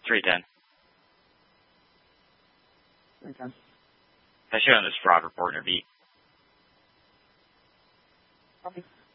310. 310. I show on this fraud report in a beat. Copy.